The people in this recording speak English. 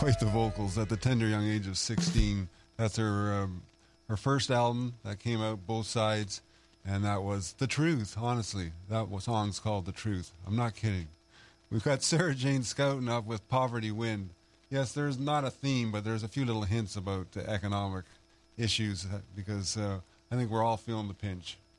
quite the vocals at the tender young age of 16. That's her first album that came out, both sides, and that was The Truth, honestly. That song's called The Truth. I'm not kidding. We've got Sarah Jane Scouten up with Poverty Wind. Yes, there's not a theme, but there's a few little hints about economic issues because I think we're all feeling the pinch.